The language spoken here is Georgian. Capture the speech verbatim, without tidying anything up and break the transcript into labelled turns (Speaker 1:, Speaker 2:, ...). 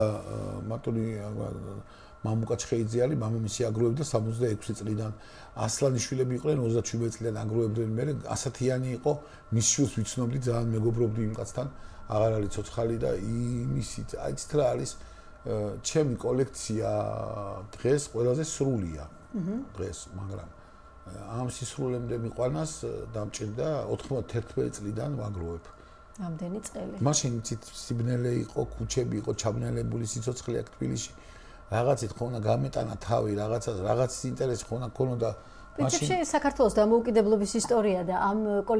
Speaker 1: მარტონი მამუკა ჩხეიძიანი მამამისი აგროვებდა სამოცდაექვსი წლიდან ასლანიშვილები იყვნენ ოცდაშვიდმეტ წლიდან აგროვებდნენ მე ასათიანი იყო მის შვილს ვიცნობდი ძალიან მეგობრობდი იმ კაცთან აღარ არის ცოცხალი და იმისით აიცით რა არის ჩემი კოლექცია დღეს ყველაზე სრულია დღეს მაგრამ ამ სისრულემდე მიყვანას დამჭირდა ოთხმოცდაერთმეტ წლიდან ვაგროვებ
Speaker 2: ამდენი წელი
Speaker 1: მაშინ სიბნელე იყო ქუჩები იყო ჩაბნელებული სიცოცხლე აქ თბილისში რაღაცით ხონა გამეტანა თავი რაღაცას რაღაცის ინტერესი ხონა ქონოდა
Speaker 2: მაშინ საქართველოს დამოუკიდებლობის ისტორია და ამ